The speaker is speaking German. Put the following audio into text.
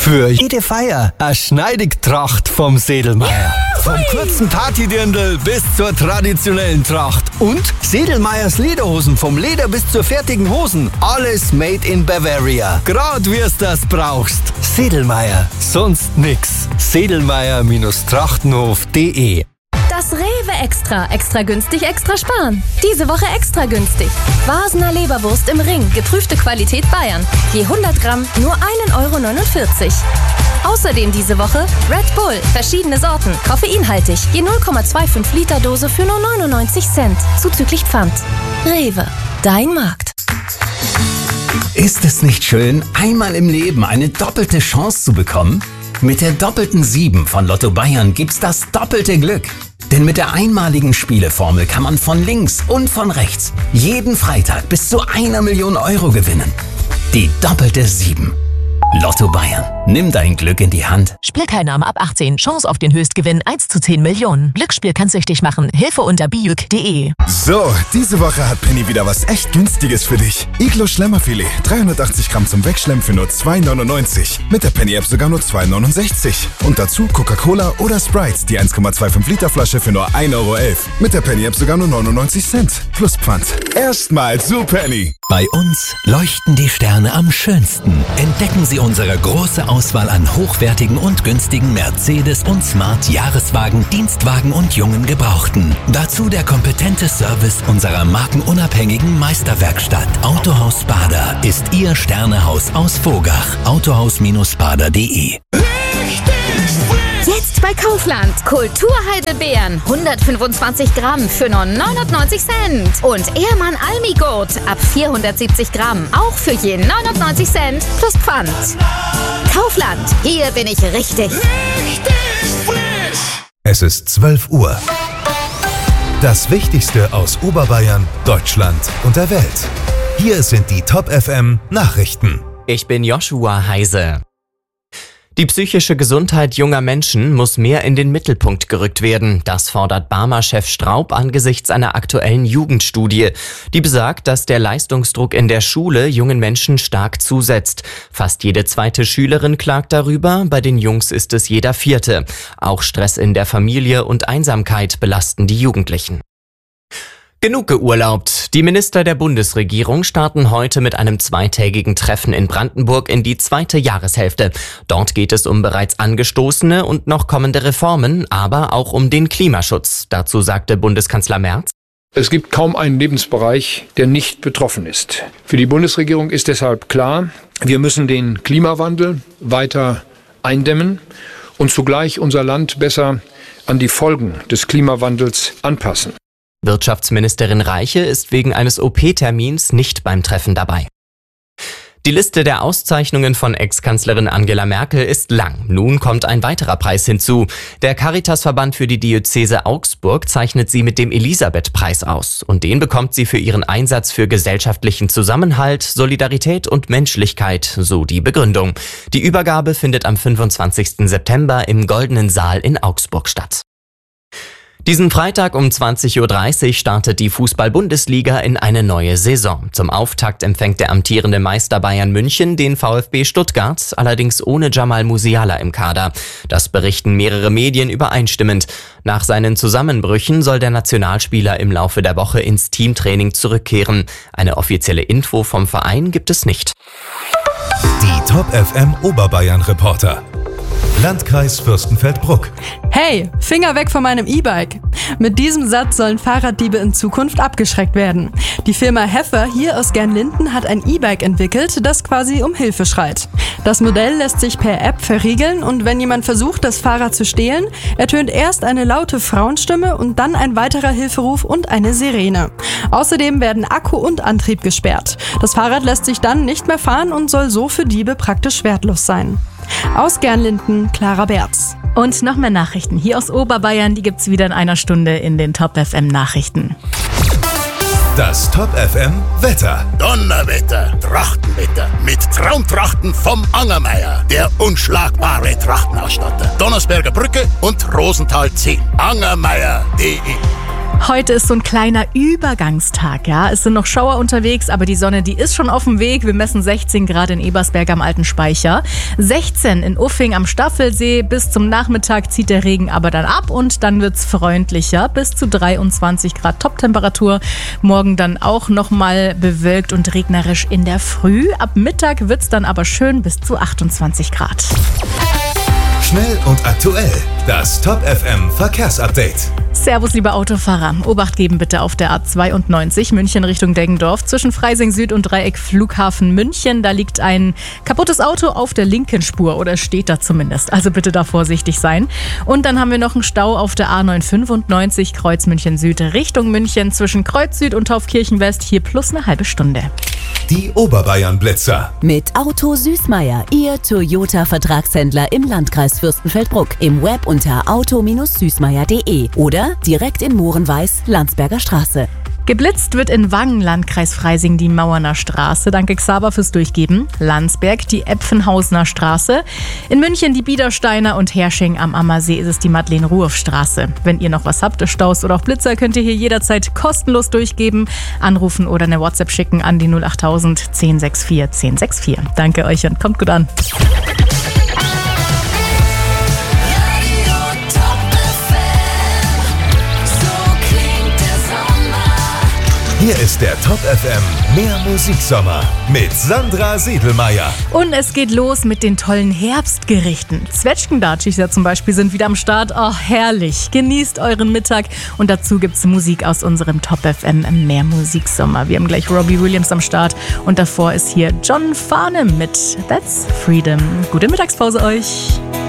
Für jede Feier eine Schneidigtracht vom Sedelmeier. Vom kurzen Partydirndl bis zur traditionellen Tracht. Und Sedelmeiers Lederhosen, vom Leder bis zur fertigen Hosen. Alles made in Bavaria. Grad wie es das brauchst. Sedelmeier, sonst nix. Sedelmeier-trachtenhof.de. Das Rewe Extra. Extra günstig, extra sparen. Diese Woche extra günstig. Vasener Leberwurst im Ring. Geprüfte Qualität Bayern. Je 100 Gramm nur 1,49 €. Außerdem diese Woche Red Bull. Verschiedene Sorten. Koffeinhaltig. Je 0,25 Liter Dose für nur 99 Cent. Zuzüglich Pfand. Rewe. Dein Markt. Ist es nicht schön, einmal im Leben eine doppelte Chance zu bekommen? Mit der doppelten 7 von Lotto Bayern gibt's das doppelte Glück. Denn mit der einmaligen Spieleformel kann man von links und von rechts jeden Freitag bis zu 1 Million € gewinnen. Die doppelte 7. Lotto Bayern. Nimm dein Glück in die Hand. Spielteilnahme ab 18. Chance auf den Höchstgewinn 1 zu 10 Millionen. Glücksspiel kann süchtig machen. Hilfe unter biuk.de. So, diese Woche hat Penny wieder was echt Günstiges für dich. Iglo Schlemmerfilet. 380 Gramm zum Wegschlemmen für nur 2,99. Mit der Penny-App sogar nur 2,69. Und dazu Coca-Cola oder Sprite, die 1,25 Liter Flasche für nur 1,11 €. Mit der Penny-App sogar nur 99 Cent. Plus Pfand. Erstmal zu Penny. Bei uns leuchten die Sterne am schönsten. Entdecken Sie unsere große Auswahl an hochwertigen und günstigen Mercedes- und Smart-Jahreswagen, Dienstwagen und jungen Gebrauchten. Dazu der kompetente Service unserer markenunabhängigen Meisterwerkstatt. Autohaus Bader ist Ihr Sternehaus aus Vogach. Autohaus-bader.de. Jetzt bei Kaufland. Kulturheidelbeeren. 125 Gramm für nur 99 Cent. Und Ehrmann Almigurt ab 470 Gramm. Auch für je 99 Cent plus Pfand. Kaufland. Hier bin ich richtig. Es ist 12 Uhr. Das Wichtigste aus Oberbayern, Deutschland und der Welt. Hier sind die Top FM Nachrichten. Ich bin Joshua Heise. Die psychische Gesundheit junger Menschen muss mehr in den Mittelpunkt gerückt werden. Das fordert Barmer-Chef Straub angesichts einer aktuellen Jugendstudie. Die besagt, dass der Leistungsdruck in der Schule jungen Menschen stark zusetzt. Fast jede zweite Schülerin klagt darüber, bei den Jungs ist es jeder vierte. Auch Stress in der Familie und Einsamkeit belasten die Jugendlichen. Genug geurlaubt. Die Minister der Bundesregierung starten heute mit einem zweitägigen Treffen in Brandenburg in die zweite Jahreshälfte. Dort geht es um bereits angestoßene und noch kommende Reformen, aber auch um den Klimaschutz. Dazu sagte Bundeskanzler Merz: Es gibt kaum einen Lebensbereich, der nicht betroffen ist. Für die Bundesregierung ist deshalb klar, wir müssen den Klimawandel weiter eindämmen und zugleich unser Land besser an die Folgen des Klimawandels anpassen. Wirtschaftsministerin Reiche ist wegen eines OP-Termins nicht beim Treffen dabei. Die Liste der Auszeichnungen von Ex-Kanzlerin Angela Merkel ist lang. Nun kommt ein weiterer Preis hinzu. Der Caritasverband für die Diözese Augsburg zeichnet sie mit dem Elisabeth-Preis aus. Und den bekommt sie für ihren Einsatz für gesellschaftlichen Zusammenhalt, Solidarität und Menschlichkeit, so die Begründung. Die Übergabe findet am 25. September im Goldenen Saal in Augsburg statt. Diesen Freitag um 20:30 Uhr startet die Fußball-Bundesliga in eine neue Saison. Zum Auftakt empfängt der amtierende Meister Bayern München den VfB Stuttgart, allerdings ohne Jamal Musiala im Kader. Das berichten mehrere Medien übereinstimmend. Nach seinen Zusammenbrüchen soll der Nationalspieler im Laufe der Woche ins Teamtraining zurückkehren. Eine offizielle Info vom Verein gibt es nicht. Die Top FM Oberbayern Reporter. Landkreis Fürstenfeldbruck. Hey, Finger weg von meinem E-Bike. Mit diesem Satz sollen Fahrraddiebe in Zukunft abgeschreckt werden. Die Firma Heffer hier aus Gernlinden hat ein E-Bike entwickelt, das quasi um Hilfe schreit. Das Modell lässt sich per App verriegeln und wenn jemand versucht, das Fahrrad zu stehlen, ertönt erst eine laute Frauenstimme und dann ein weiterer Hilferuf und eine Sirene. Außerdem werden Akku und Antrieb gesperrt. Das Fahrrad lässt sich dann nicht mehr fahren und soll so für Diebe praktisch wertlos sein. Aus Gernlinden, Clara Berz. Und noch mehr Nachrichten hier aus Oberbayern, die gibt's wieder in einer Stunde in den Top FM Nachrichten. Das Top FM Wetter. Donnerwetter, Trachtenwetter mit Traumtrachten vom Angermeier, der unschlagbare Trachtenausstatter. Donnersberger Brücke und Rosenthal 10. Angermeier.de Heute ist so ein kleiner Übergangstag, ja. Es sind noch Schauer unterwegs, aber die Sonne, die ist schon auf dem Weg. Wir messen 16 Grad in Ebersberg am Alten Speicher, 16 in Uffing am Staffelsee. Bis zum Nachmittag zieht der Regen aber dann ab und dann wird's freundlicher. Bis zu 23 Grad Toptemperatur. Morgen dann auch nochmal bewölkt und regnerisch in der Früh. Ab Mittag wird's dann aber schön bis zu 28 Grad. Schnell und aktuell. Das Top FM Verkehrsupdate. Servus, liebe Autofahrer. Obacht geben bitte auf der A92 München Richtung Deggendorf zwischen Freising Süd und Dreieck Flughafen München. Da liegt ein kaputtes Auto auf der linken Spur oder steht da zumindest. Also bitte da vorsichtig sein. Und dann haben wir noch einen Stau auf der A995 Kreuz München Süd Richtung München zwischen Kreuz Süd und Taufkirchen West. Hier plus eine halbe Stunde. Die Oberbayern-Blitzer. Mit Auto Süßmeier, Ihr Toyota-Vertragshändler im Landkreis Fürstenfeldbruck. Im Web unter auto-süßmeier.de oder direkt in Mohrenweiß, Landsberger Straße. Geblitzt wird in Wangen, Landkreis Freising, die Mauerner Straße. Danke Xaver fürs Durchgeben. Landsberg, die Epfenhausener Straße. In München die Biedersteiner und Hersching am Ammersee ist es die Madeleine-Ruoff-Straße. Wenn ihr noch was habt, Staus oder auch Blitzer, könnt ihr hier jederzeit kostenlos durchgeben, anrufen oder eine WhatsApp schicken an die 08000 1064 1064. Danke euch und kommt gut an. Hier ist der Top FM Mehr Musiksommer mit Sandra Siedelmeier. Und es geht los mit den tollen Herbstgerichten. Zwetschgendatschis ja zum Beispiel sind wieder am Start. Oh, herrlich. Genießt euren Mittag. Und dazu gibt's Musik aus unserem Top FM Mehr Musiksommer. Wir haben gleich Robbie Williams am Start. Und davor ist hier John Farnham mit That's Freedom. Gute Mittagspause euch.